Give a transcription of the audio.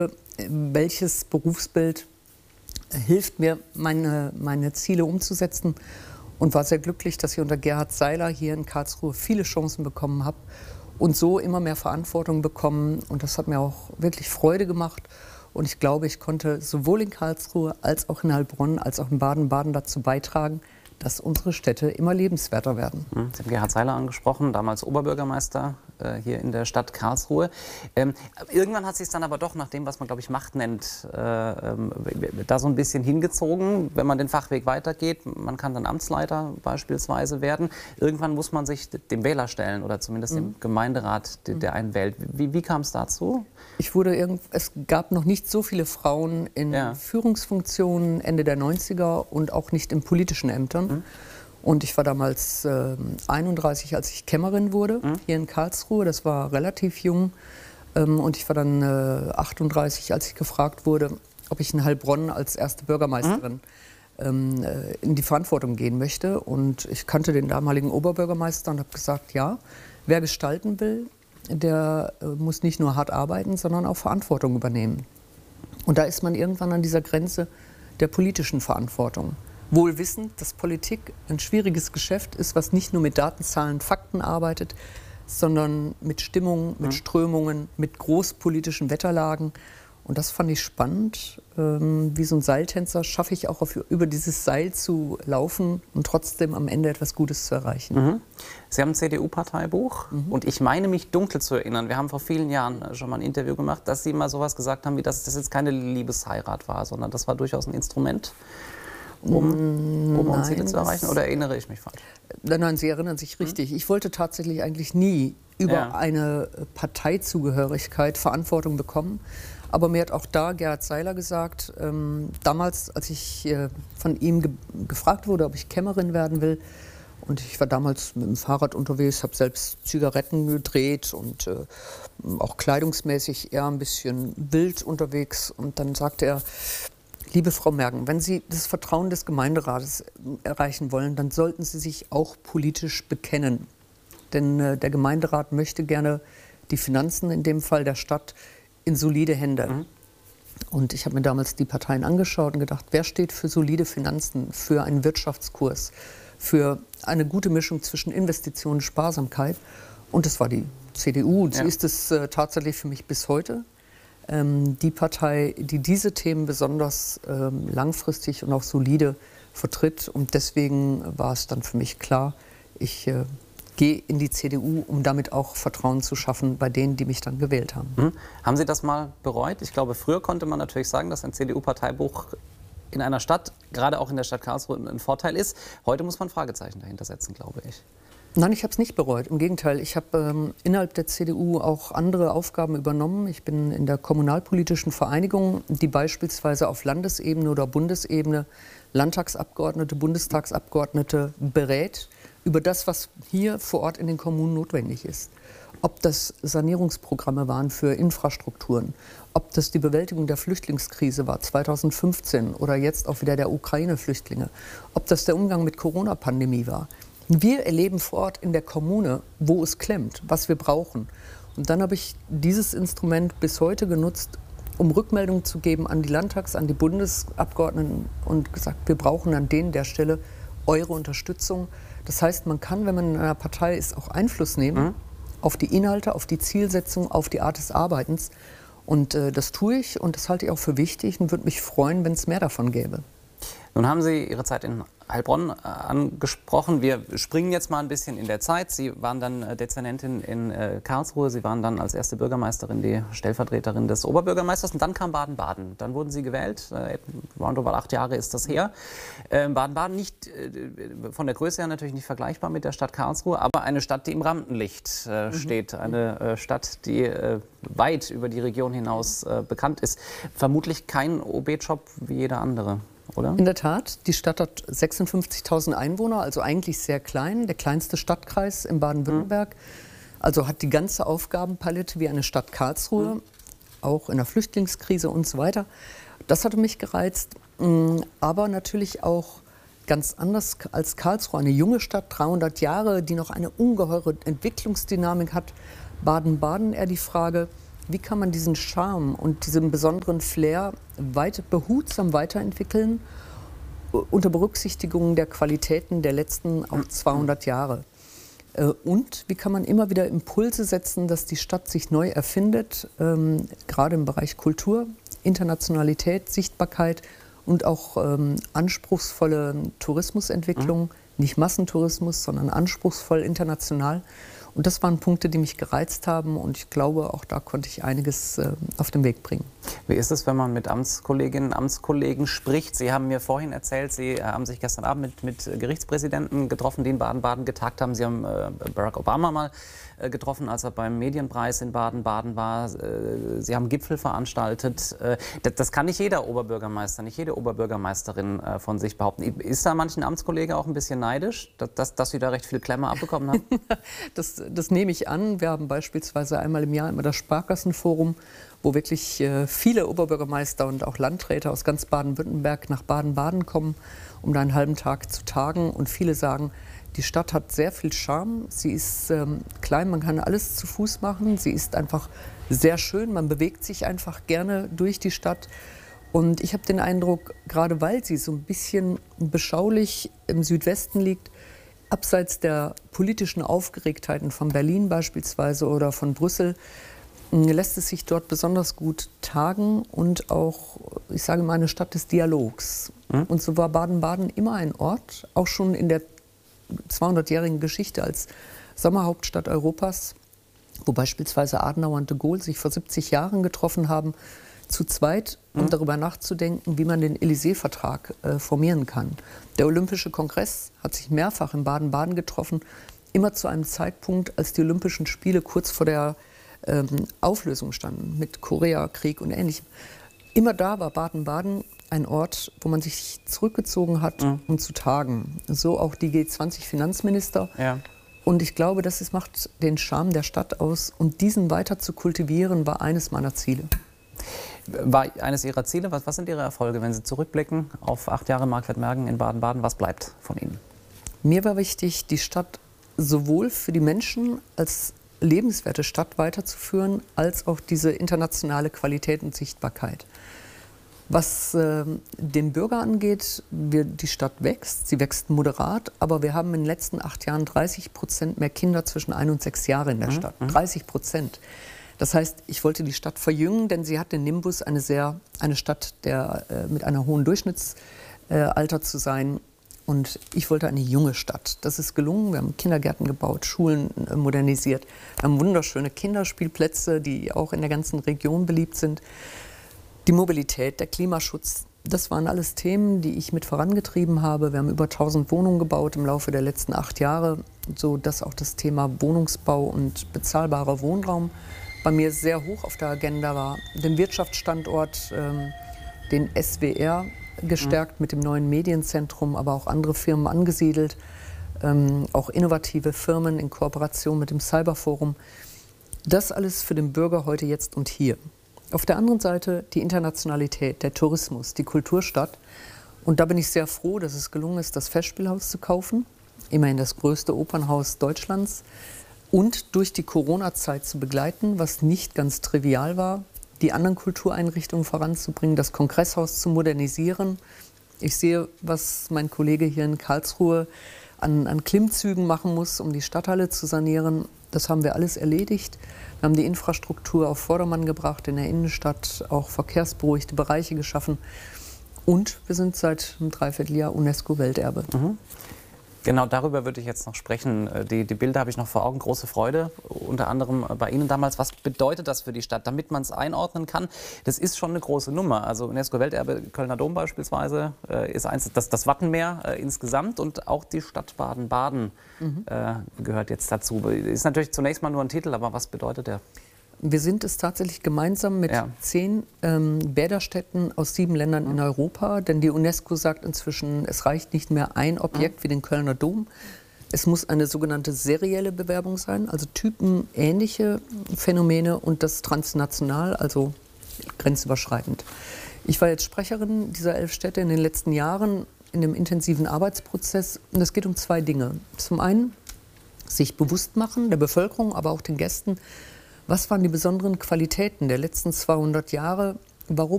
welches Berufsbild hilft mir, meine Ziele umzusetzen, und war sehr glücklich, dass ich unter Gerhard Seiler hier in Karlsruhe viele Chancen bekommen habe und so immer mehr Verantwortung bekommen. Und das hat mir auch wirklich Freude gemacht. Und ich glaube, ich konnte sowohl in Karlsruhe als auch in Heilbronn als auch in Baden-Baden dazu beitragen, dass unsere Städte immer lebenswerter werden. Sie haben Gerhard Seiler angesprochen, damals Oberbürgermeister hier in der Stadt Karlsruhe. Irgendwann hat sich es dann aber doch nach dem, was man, glaube ich, Macht nennt, da so ein bisschen hingezogen, wenn man den Fachweg weitergeht. Man kann dann Amtsleiter beispielsweise werden. Irgendwann muss man sich dem Wähler stellen oder zumindest dem Gemeinderat, der einen wählt. Wie kam es dazu? Es gab noch nicht so viele Frauen in Führungsfunktionen Ende der 90er und auch nicht in politischen Ämtern. Und ich war damals 31, als ich Kämmerin wurde, hier in Karlsruhe. Das war relativ jung. Und ich war dann 38, als ich gefragt wurde, ob ich in Heilbronn als erste Bürgermeisterin in die Verantwortung gehen möchte. Und ich kannte den damaligen Oberbürgermeister und habe gesagt, ja, wer gestalten will, der muss nicht nur hart arbeiten, sondern auch Verantwortung übernehmen. Und da ist man irgendwann an dieser Grenze der politischen Verantwortung. Wohl wissend, dass Politik ein schwieriges Geschäft ist, was nicht nur mit Daten, Zahlen, Fakten arbeitet, sondern mit Stimmung, mit Strömungen, mit großpolitischen Wetterlagen. Und das fand ich spannend. Wie so ein Seiltänzer schaffe ich auch über dieses Seil zu laufen und trotzdem am Ende etwas Gutes zu erreichen. Sie haben ein CDU-Parteibuch und ich meine mich dunkel zu erinnern, wir haben vor vielen Jahren schon mal ein Interview gemacht, dass Sie mal sowas gesagt haben, wie dass das jetzt keine Liebesheirat war, sondern das war durchaus ein Instrument, um Ziele zu erreichen, oder erinnere ich mich falsch? Nein, Sie erinnern sich richtig. Ich wollte tatsächlich eigentlich nie über eine Parteizugehörigkeit Verantwortung bekommen. Aber mir hat auch da Gerhard Seiler gesagt, damals, als ich von ihm gefragt wurde, ob ich Kämmerin werden will, und ich war damals mit dem Fahrrad unterwegs, habe selbst Zigaretten gedreht und auch kleidungsmäßig eher ein bisschen wild unterwegs. Und dann sagte er, liebe Frau Mergen, wenn Sie das Vertrauen des Gemeinderates erreichen wollen, dann sollten Sie sich auch politisch bekennen. Denn der Gemeinderat möchte gerne die Finanzen, in dem Fall der Stadt, in solide Hände. Und ich habe mir damals die Parteien angeschaut und gedacht, wer steht für solide Finanzen, für einen Wirtschaftskurs, für eine gute Mischung zwischen Investitionen und Sparsamkeit. Und das war die CDU. Und sie ist es tatsächlich für mich bis heute. Die Partei, die diese Themen besonders langfristig und auch solide vertritt. Und deswegen war es dann für mich klar, ich gehe in die CDU, um damit auch Vertrauen zu schaffen bei denen, die mich dann gewählt haben. Haben Sie das mal bereut? Ich glaube, früher konnte man natürlich sagen, dass ein CDU-Parteibuch in einer Stadt, gerade auch in der Stadt Karlsruhe, ein Vorteil ist. Heute muss man Fragezeichen dahinter setzen, glaube ich. Nein, ich habe es nicht bereut. Im Gegenteil, ich habe innerhalb der CDU auch andere Aufgaben übernommen. Ich bin in der kommunalpolitischen Vereinigung, die beispielsweise auf Landesebene oder Bundesebene Landtagsabgeordnete, Bundestagsabgeordnete berät über das, was hier vor Ort in den Kommunen notwendig ist. Ob das Sanierungsprogramme waren für Infrastrukturen, ob das die Bewältigung der Flüchtlingskrise war 2015 oder jetzt auch wieder der Ukraine-Flüchtlinge, ob das der Umgang mit Corona-Pandemie war. Wir erleben vor Ort in der Kommune, wo es klemmt, was wir brauchen. Und dann habe ich dieses Instrument bis heute genutzt, um Rückmeldungen zu geben an die an die Bundesabgeordneten und gesagt, wir brauchen an der Stelle eure Unterstützung. Das heißt, man kann, wenn man in einer Partei ist, auch Einfluss nehmen auf die Inhalte, auf die Zielsetzung, auf die Art des Arbeitens. Und das tue ich und das halte ich auch für wichtig und würde mich freuen, wenn es mehr davon gäbe. Nun haben Sie Ihre Zeit in Heilbronn angesprochen. Wir springen jetzt mal ein bisschen in der Zeit. Sie waren dann Dezernentin in Karlsruhe. Sie waren dann als erste Bürgermeisterin die Stellvertreterin des Oberbürgermeisters. Und dann kam Baden-Baden. Dann wurden Sie gewählt. Roundabout 8 Jahre ist das her. Baden-Baden nicht von der Größe her natürlich nicht vergleichbar mit der Stadt Karlsruhe, aber eine Stadt, die im Rampenlicht steht. Eine Stadt, die weit über die Region hinaus bekannt ist. Vermutlich kein OB-Job wie jeder andere. Oder? In der Tat, die Stadt hat 56.000 Einwohner, also eigentlich sehr klein, der kleinste Stadtkreis in Baden-Württemberg. Also hat die ganze Aufgabenpalette wie eine Stadt Karlsruhe, auch in der Flüchtlingskrise und so weiter. Das hatte mich gereizt, aber natürlich auch ganz anders als Karlsruhe, eine junge Stadt, 300 Jahre, die noch eine ungeheure Entwicklungsdynamik hat. Baden-Baden eher die Frage, wie kann man diesen Charme und diesen besonderen Flair behutsam weiterentwickeln, unter Berücksichtigung der Qualitäten der letzten auch 200 Jahre. Und wie kann man immer wieder Impulse setzen, dass die Stadt sich neu erfindet, gerade im Bereich Kultur, Internationalität, Sichtbarkeit und auch anspruchsvolle Tourismusentwicklung, nicht Massentourismus, sondern anspruchsvoll international. Und das waren Punkte, die mich gereizt haben und ich glaube, auch da konnte ich einiges auf den Weg bringen. Wie ist es, wenn man mit Amtskolleginnen und Amtskollegen spricht? Sie haben mir vorhin erzählt, Sie haben sich gestern Abend mit Gerichtspräsidenten getroffen, die in Baden-Baden getagt haben. Sie haben Barack Obama mal getroffen, als er beim Medienpreis in Baden-Baden war. Sie haben Gipfel veranstaltet. Das kann nicht jeder Oberbürgermeister, nicht jede Oberbürgermeisterin von sich behaupten. Ist da manchen Amtskollege auch ein bisschen neidisch, dass Sie da recht viel Klemme abbekommen haben? Das nehme ich an. Wir haben beispielsweise einmal im Jahr immer das Sparkassenforum, wo wirklich viele Oberbürgermeister und auch Landräte aus ganz Baden-Württemberg nach Baden-Baden kommen, um da einen halben Tag zu tagen. Und viele sagen, die Stadt hat sehr viel Charme. Sie ist klein, man kann alles zu Fuß machen. Sie ist einfach sehr schön, man bewegt sich einfach gerne durch die Stadt. Und ich habe den Eindruck, gerade weil sie so ein bisschen beschaulich im Südwesten liegt, abseits der politischen Aufgeregtheiten von Berlin beispielsweise oder von Brüssel, lässt es sich dort besonders gut tagen und auch, ich sage mal, eine Stadt des Dialogs. Und so war Baden-Baden immer ein Ort, auch schon in der 200-jährigen Geschichte als Sommerhauptstadt Europas, wo beispielsweise Adenauer und de Gaulle sich vor 70 Jahren getroffen haben, zu zweit, um darüber nachzudenken, wie man den Élysée-Vertrag formieren kann. Der Olympische Kongress hat sich mehrfach in Baden-Baden getroffen, immer zu einem Zeitpunkt, als die Olympischen Spiele kurz vor der Auflösung standen, mit Koreakrieg und Ähnlichem. Immer da war Baden-Baden ein Ort, wo man sich zurückgezogen hat, um zu tagen. So auch die G20-Finanzminister. Ja. Und ich glaube, das macht den Charme der Stadt aus. Und diesen weiter zu kultivieren, war eines meiner Ziele. War eines Ihrer Ziele? Was sind Ihre Erfolge, wenn Sie zurückblicken auf 8 Jahre Margret Mergen in Baden-Baden? Was bleibt von Ihnen? Mir war wichtig, die Stadt sowohl für die Menschen als lebenswerte Stadt weiterzuführen, als auch diese internationale Qualität und Sichtbarkeit. Was den Bürger angeht, die Stadt wächst, sie wächst moderat, aber wir haben in den letzten 8 Jahren 30% mehr Kinder zwischen 1 und 6 Jahren in der Stadt. 30%. Das heißt, ich wollte die Stadt verjüngen, denn sie hat den Nimbus, eine Stadt mit einer hohen Durchschnittsalter zu sein. Und ich wollte eine junge Stadt. Das ist gelungen. Wir haben Kindergärten gebaut, Schulen modernisiert. Wir haben wunderschöne Kinderspielplätze, die auch in der ganzen Region beliebt sind. Die Mobilität, der Klimaschutz, das waren alles Themen, die ich mit vorangetrieben habe. Wir haben über 1000 Wohnungen gebaut im Laufe der letzten 8 Jahre, sodass auch das Thema Wohnungsbau und bezahlbarer Wohnraum bei mir sehr hoch auf der Agenda war. Den Wirtschaftsstandort, den SWR, gestärkt mit dem neuen Medienzentrum, aber auch andere Firmen angesiedelt, auch innovative Firmen in Kooperation mit dem Cyberforum. Das alles für den Bürger heute, jetzt und hier. Auf der anderen Seite die Internationalität, der Tourismus, die Kulturstadt. Und da bin ich sehr froh, dass es gelungen ist, das Festspielhaus zu kaufen, immerhin das größte Opernhaus Deutschlands, und durch die Corona-Zeit zu begleiten, was nicht ganz trivial war, die anderen Kultureinrichtungen voranzubringen, das Kongresshaus zu modernisieren. Ich sehe, was mein Kollege hier in Karlsruhe an Klimmzügen machen muss, um die Stadthalle zu sanieren. Das haben wir alles erledigt. Wir haben die Infrastruktur auf Vordermann gebracht in der Innenstadt, auch verkehrsberuhigte Bereiche geschaffen. Und wir sind seit einem Dreivierteljahr UNESCO-Welterbe. Genau darüber würde ich jetzt noch sprechen. Die Bilder habe ich noch vor Augen. Große Freude, unter anderem bei Ihnen damals. Was bedeutet das für die Stadt, damit man es einordnen kann? Das ist schon eine große Nummer. Also UNESCO-Welterbe, Kölner Dom beispielsweise, ist das Wattenmeer insgesamt, und auch die Stadt Baden-Baden gehört jetzt dazu. Ist natürlich zunächst mal nur ein Titel, aber was bedeutet der? Wir sind es tatsächlich gemeinsam mit 10 Bäderstädten aus 7 Ländern in Europa. Denn die UNESCO sagt inzwischen, es reicht nicht mehr ein Objekt wie den Kölner Dom. Es muss eine sogenannte serielle Bewerbung sein, also typenähnliche Phänomene, und das transnational, also grenzüberschreitend. Ich war jetzt Sprecherin dieser 11 Städte in den letzten Jahren in einem intensiven Arbeitsprozess. Und es geht um 2 Dinge. Zum einen sich bewusst machen, der Bevölkerung, aber auch den Gästen, Was waren die besonderen Qualitäten der letzten 200 Jahre? Warum